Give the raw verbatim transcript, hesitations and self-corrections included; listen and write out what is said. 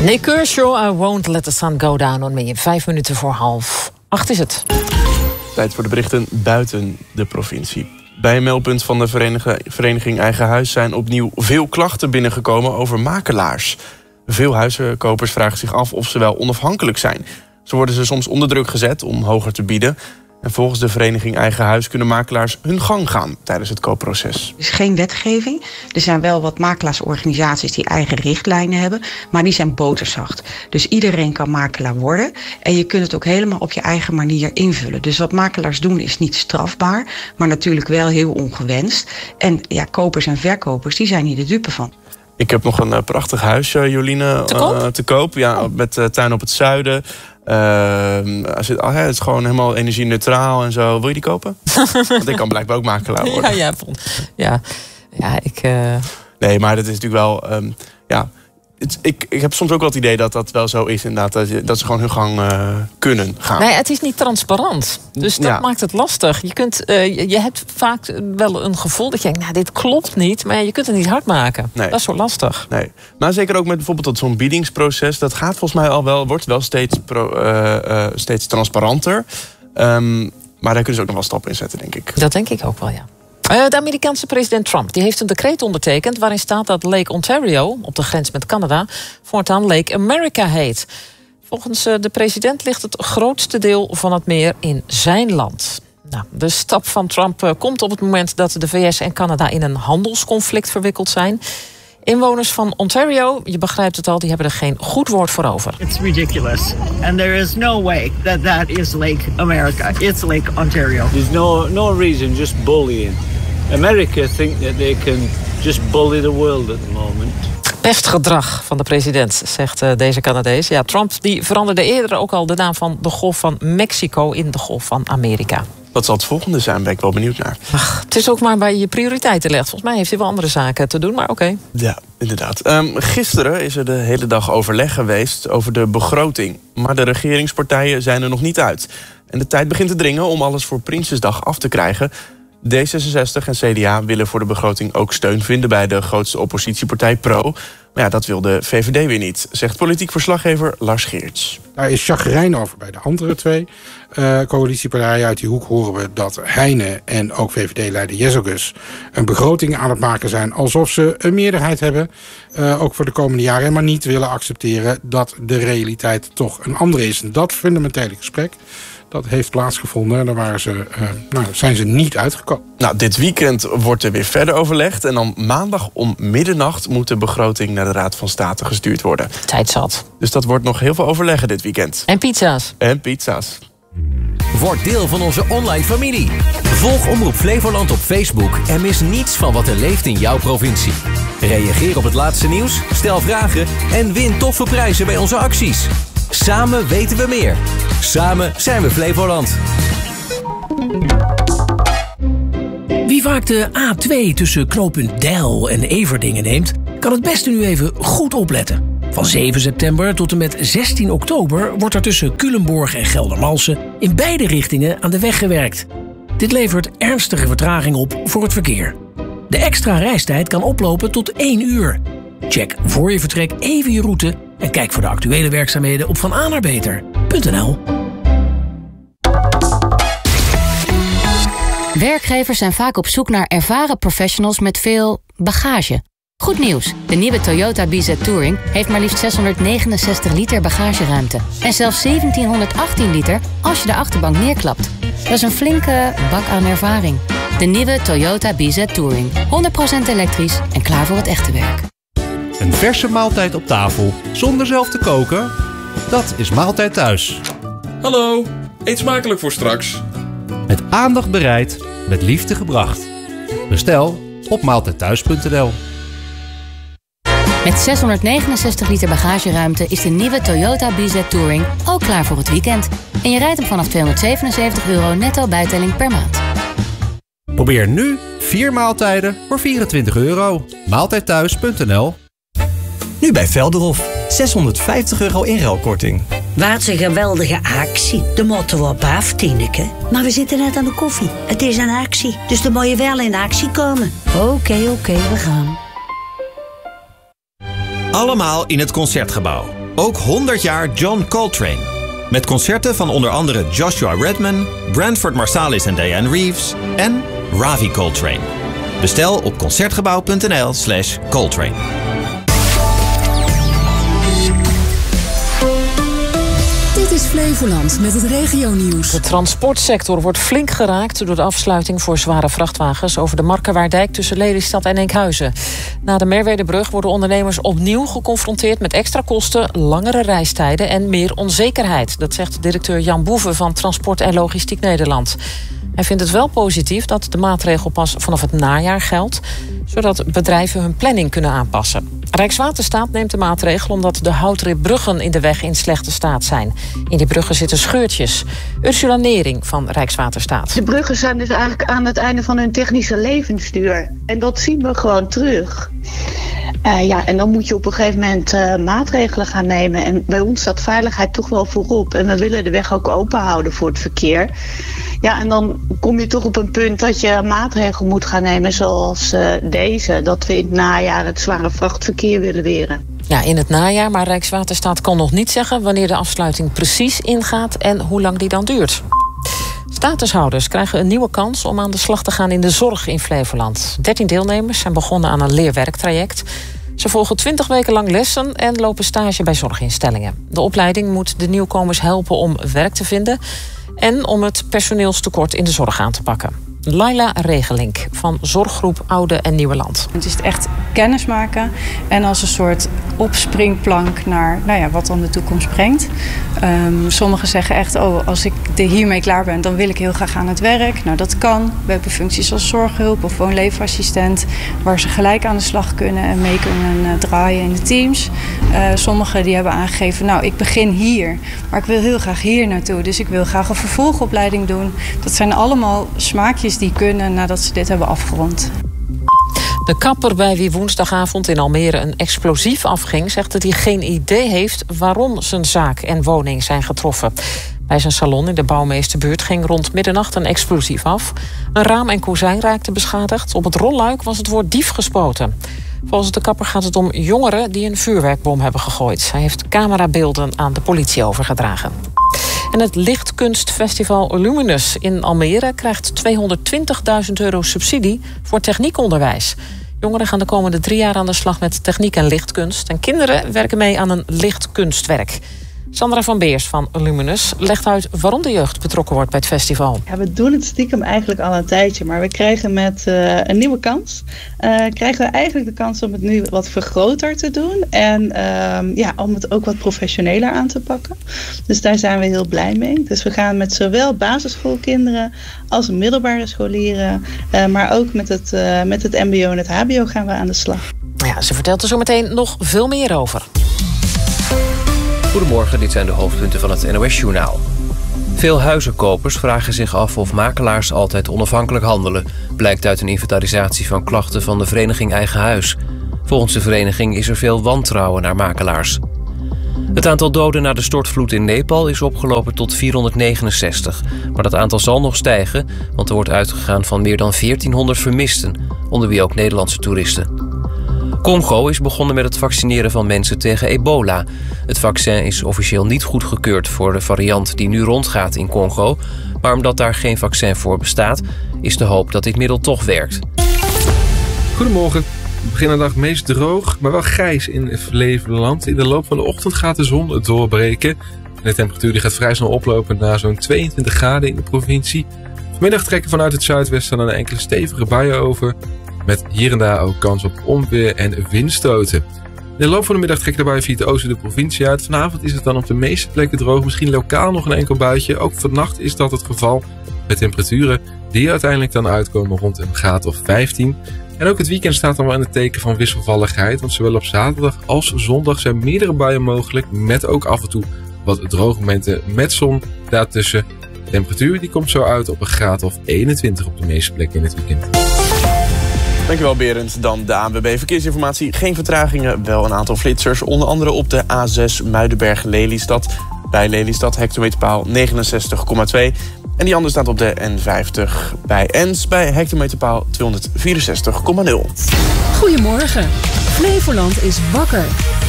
Nick Kershaw, I won't let the sun go down on me. Vijf minuten voor half acht is het. Tijd voor de berichten buiten de provincie. Bij een meldpunt van de vereniging Eigen Huis zijn opnieuw veel klachten binnengekomen over makelaars. Veel huizenkopers vragen zich af of ze wel onafhankelijk zijn. Zo worden ze soms onder druk gezet om hoger te bieden. En volgens de vereniging Eigen Huis kunnen makelaars hun gang gaan tijdens het koopproces. Er is geen wetgeving. Er zijn wel wat makelaarsorganisaties die eigen richtlijnen hebben, maar die zijn boterzacht. Dus iedereen kan makelaar worden en je kunt het ook helemaal op je eigen manier invullen. Dus wat makelaars doen is niet strafbaar, maar natuurlijk wel heel ongewenst. En ja, kopers en verkopers die zijn hier de dupe van. Ik heb nog een uh, prachtig huis, uh, Jolien, te koop. Uh, te koop. Ja, met uh, tuin op het zuiden. Uh, het, uh, het is gewoon helemaal energie-neutraal en zo. Wil je die kopen? Want ik kan blijkbaar ook makelaar worden. Ja, ja, ja. ja ik... Uh... Nee, maar dat is natuurlijk wel... Um, ja, het, ik, ik heb soms ook wel het idee dat dat wel zo is, inderdaad. Dat, je, dat ze gewoon hun gang uh, kunnen gaan. Nee, het is niet transparant. Dus dat ja. maakt het lastig. Je, kunt, uh, je, je hebt vaak wel een gevoel dat je denkt, nou, dit klopt niet. Maar je kunt het niet hard maken. Nee. Dat is zo lastig. Nee. Maar zeker ook met bijvoorbeeld dat zo'n biedingsproces. Dat gaat volgens mij al wel, wordt wel steeds, pro, uh, uh, steeds transparanter. Um, maar daar kunnen ze ook nog wel stappen in zetten, denk ik. Dat denk ik ook wel, ja. De Amerikaanse president Trump die heeft een decreet ondertekend waarin staat dat Lake Ontario, op de grens met Canada, voortaan Lake America heet. Volgens de president ligt het grootste deel van het meer in zijn land. Nou, de stap van Trump komt op het moment dat de V S en Canada in een handelsconflict verwikkeld zijn. Inwoners van Ontario, je begrijpt het al, die hebben er geen goed woord voor over. It's ridiculous. And there is no way that that is Lake America. It's Lake Ontario. There's no, no reason, just bullying. America think that they can just bully the world at the moment. Pestgedrag van de president, zegt uh, deze Canadees. Ja, Trump die veranderde eerder ook al de naam van de Golf van Mexico in de Golf van Amerika. Wat zal het volgende zijn? Ben ik wel benieuwd naar. Ach, het is ook maar waar je je prioriteiten legt. Volgens mij heeft hij wel andere zaken te doen, maar oké. Okay. Ja, inderdaad. Um, gisteren is er de hele dag overleg geweest over de begroting. Maar de regeringspartijen zijn er nog niet uit. En de tijd begint te dringen om alles voor Prinsjesdag af te krijgen. D zesenzestig en C D A willen voor de begroting ook steun vinden bij de grootste oppositiepartij Pro. Maar ja, dat wil de V V D weer niet, zegt politiek verslaggever Lars Geerts. Daar is chagrijn over bij de andere twee uh, coalitiepartijen. Uit die hoek horen we dat Heine en ook V V D-leider Jezelgus een begroting aan het maken zijn alsof ze een meerderheid hebben, uh, ook voor de komende jaren, maar niet willen accepteren dat de realiteit toch een andere is. En dat fundamentele gesprek, dat heeft plaatsgevonden en daar waren ze, uh, nou, zijn ze niet uitgekomen. Nou, dit weekend wordt er weer verder overlegd. En dan maandag om middernacht moet de begroting naar de Raad van State gestuurd worden. Tijd zat. Dus dat wordt nog heel veel overleggen dit weekend. En pizza's. En pizza's. Word deel van onze online familie. Volg Omroep Flevoland op Facebook en mis niets van wat er leeft in jouw provincie. Reageer op het laatste nieuws, stel vragen en win toffe prijzen bij onze acties. Samen weten we meer. Samen zijn we Flevoland. Wie vaak de A twee tussen knooppunt Deil en Everdingen neemt, kan het beste nu even goed opletten. Van zeven september tot en met zestien oktober wordt er tussen Culemborg en Geldermalsen in beide richtingen aan de weg gewerkt. Dit levert ernstige vertraging op voor het verkeer. De extra reistijd kan oplopen tot één uur. Check voor je vertrek even je route en kijk voor de actuele werkzaamheden op van a naar beter punt n l. Werkgevers zijn vaak op zoek naar ervaren professionals met veel bagage. Goed nieuws, de nieuwe Toyota B Z Touring heeft maar liefst zeshonderdnegenenzestig liter bagageruimte. En zelfs zeventienhonderdachttien liter als je de achterbank neerklapt. Dat is een flinke bak aan ervaring. De nieuwe Toyota B Z Touring. honderd procent elektrisch en klaar voor het echte werk. Een verse maaltijd op tafel zonder zelf te koken? Dat is Maaltijd Thuis. Hallo, eet smakelijk voor straks. Met aandacht bereid, met liefde gebracht. Bestel op maaltijdthuis punt n l. Met zeshonderdnegenenzestig liter bagageruimte is de nieuwe Toyota B Z Touring ook klaar voor het weekend. En je rijdt hem vanaf tweehonderdzevenenzeventig euro netto bijtelling per maand. Probeer nu vier maaltijden voor vierentwintig euro. maaltijdthuis punt n l. Nu bij Velderhof. zeshonderdvijftig euro inruilkorting. Wat een geweldige actie. De motto op af, Tineke. Maar we zitten net aan de koffie. Het is een actie, dus dan moet je wel in actie komen. Oké, okay, oké, okay, we gaan. Allemaal in het Concertgebouw. Ook honderd jaar John Coltrane. Met concerten van onder andere Joshua Redman, Branford Marsalis en Diane Reeves en Ravi Coltrane. Bestel op concertgebouw.nl slash Coltrane. Dit is Flevoland met het regionieuws. De transportsector wordt flink geraakt door de afsluiting voor zware vrachtwagens over de Markerwaardijk tussen Lelystad en Enkhuizen. Na de Merwedebrug worden ondernemers opnieuw geconfronteerd met extra kosten, langere reistijden en meer onzekerheid. Dat zegt directeur Jan Boeven van Transport en Logistiek Nederland. Hij vindt het wel positief dat de maatregel pas vanaf het najaar geldt, zodat bedrijven hun planning kunnen aanpassen. Rijkswaterstaat neemt de maatregel omdat de houtribbruggen in de weg in slechte staat zijn. In die bruggen zitten scheurtjes. Ursula Nering van Rijkswaterstaat. De bruggen zijn dus eigenlijk aan het einde van hun technische levensduur. En dat zien we gewoon terug. Uh, ja, en dan moet je op een gegeven moment uh, maatregelen gaan nemen. En bij ons staat veiligheid toch wel voorop. En we willen de weg ook open houden voor het verkeer. Ja, en dan kom je toch op een punt dat je een maatregel moet gaan nemen zoals uh, deze. Dat we in het najaar het zware vrachtverkeer willen weren. Ja, in het najaar, maar Rijkswaterstaat kan nog niet zeggen wanneer de afsluiting precies ingaat en hoe lang die dan duurt. Statushouders krijgen een nieuwe kans om aan de slag te gaan in de zorg in Flevoland. dertien deelnemers zijn begonnen aan een leerwerktraject. Ze volgen twintig weken lang lessen en lopen stage bij zorginstellingen. De opleiding moet de nieuwkomers helpen om werk te vinden en om het personeelstekort in de zorg aan te pakken. Laila Regelink van Zorggroep Oude en Nieuwe Land. Het is echt kennis maken en als een soort opspringplank naar nou ja, wat dan de toekomst brengt. Um, sommigen zeggen echt, oh, als ik hiermee klaar ben, dan wil ik heel graag aan het werk. Nou, dat kan. We hebben functies als zorghulp of woonleefassistent, waar ze gelijk aan de slag kunnen en mee kunnen uh, draaien in de teams. Uh, sommigen die hebben aangegeven, nou, ik begin hier, maar ik wil heel graag hier naartoe. Dus ik wil graag een vervolgopleiding doen. Dat zijn allemaal smaakjes die kunnen nadat ze dit hebben afgerond. De kapper bij wie woensdagavond in Almere een explosief afging zegt dat hij geen idee heeft waarom zijn zaak en woning zijn getroffen. Bij zijn salon in de Bouwmeesterbuurt ging rond middernacht een explosief af. Een raam en kozijn raakten beschadigd. Op het rolluik was het woord dief gespoten. Volgens de kapper gaat het om jongeren die een vuurwerkbom hebben gegooid. Hij heeft camerabeelden aan de politie overgedragen. En het Lichtkunstfestival Luminous in Almere krijgt tweehonderdtwintigduizend euro subsidie voor techniekonderwijs. Jongeren gaan de komende drie jaar aan de slag met techniek en lichtkunst. En kinderen werken mee aan een lichtkunstwerk. Sandra van Beers van Luminous legt uit waarom de jeugd betrokken wordt bij het festival. Ja, we doen het stiekem eigenlijk al een tijdje, maar we krijgen met uh, een nieuwe kans. Uh, krijgen we eigenlijk de kans om het nu wat vergroter te doen en uh, ja, om het ook wat professioneler aan te pakken. Dus daar zijn we heel blij mee. Dus we gaan met zowel basisschoolkinderen als middelbare scholieren, uh, maar ook met het, uh, met het mbo en het hbo gaan we aan de slag. Ja, ze vertelt er zo meteen nog veel meer over. Goedemorgen, dit zijn de hoofdpunten van het N O S-journaal. Veel huizenkopers vragen zich af of makelaars altijd onafhankelijk handelen, blijkt uit een inventarisatie van klachten van de vereniging Eigen Huis. Volgens de vereniging is er veel wantrouwen naar makelaars. Het aantal doden na de stortvloed in Nepal is opgelopen tot vierhonderdnegenenzestig. Maar dat aantal zal nog stijgen, want er wordt uitgegaan van meer dan veertienhonderd vermisten, onder wie ook Nederlandse toeristen. Congo is begonnen met het vaccineren van mensen tegen ebola. Het vaccin is officieel niet goedgekeurd voor de variant die nu rondgaat in Congo. Maar omdat daar geen vaccin voor bestaat, is de hoop dat dit middel toch werkt. Goedemorgen. We beginnen de dag meest droog, maar wel grijs in Flevoland. In de loop van de ochtend gaat de zon doorbreken. De temperatuur die gaat vrij snel oplopen naar zo'n tweeëntwintig graden in de provincie. Vanmiddag trekken vanuit het zuidwesten dan een enkele stevige buien over, met hier en daar ook kans op onweer en windstoten. In de loop van de middag trekt de bui via het oosten de provincie uit. Vanavond is het dan op de meeste plekken droog. Misschien lokaal nog een enkel buitje. Ook vannacht is dat het geval. Met temperaturen die uiteindelijk dan uitkomen rond een graad of vijftien. En ook het weekend staat dan wel in het teken van wisselvalligheid. Want zowel op zaterdag als zondag zijn meerdere buien mogelijk. Met ook af en toe wat droge momenten met zon daartussen. De temperatuur die komt zo uit op een graad of eenentwintig op de meeste plekken in het weekend. Dankjewel Berend. Dan de A N W B Verkeersinformatie. Geen vertragingen, wel een aantal flitsers. Onder andere op de A zes Muidenberg-Lelystad. Bij Lelystad hectometerpaal negenenzestig komma twee. En die andere staat op de N vijftig bij Ens bij hectometerpaal tweehonderdvierenzestig komma nul. Goedemorgen. Flevoland is wakker.